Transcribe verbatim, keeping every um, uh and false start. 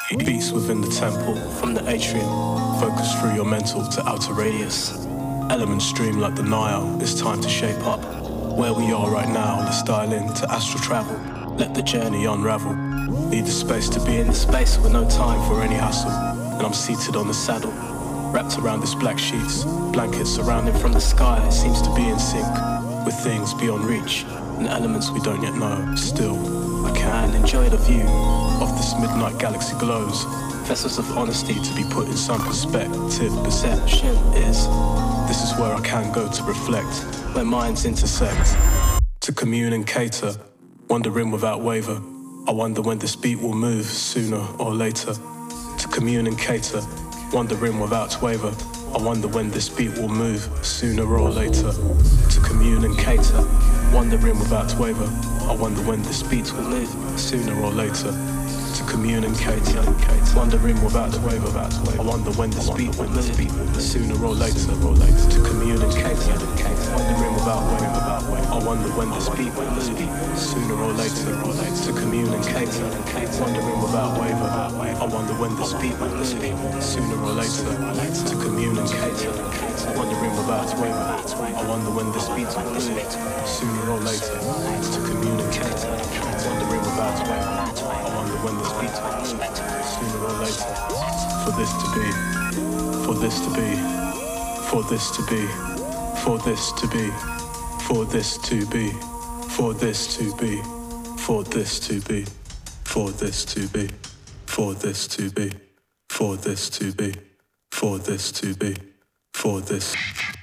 Beats within the temple, from the atrium. Focus through your mental to outer radius. Elements stream like the Nile, it's time to shape up. Where we are right now, let's dial in to astral travel. Let the journey unravel. Need the space to be in the space with no time for any hassle. And I'm seated on the saddle, wrapped around this black sheets. Blankets surrounding from the sky, it seems to be in sync with things beyond reach and elements we don't yet know. Still, I can enjoy the view of this midnight galaxy glows. Vessels of honesty to be put in some perspective. Perception is, this is where I can go to reflect, where minds intersect. To commune and cater, wondering without waver. I wonder when this beat will move, sooner or later. To commune and cater, wondering without waver. I wonder when this beat will move, sooner or later. To commune and cater, wondering without waver. I wonder when this beat will move, sooner or later. To communicate, wondering without waver. I wonder when this beat will move, sooner or later. To communicate, wondering without waver. I wonder when this beat will move, sooner or later. To communicate, wondering without waver. I wonder when this beat will move, sooner or later. To communicate, wondering without waver. I wonder when this beat will move, sooner or later. To communicate, wondering without waver. I wonder when this beat will move, sooner or later. For this to be, for this to be, for this to be, for this to be, for this to be, for this to be, for this to be, for this to be, for this to be, for this to be, for this to be, for this.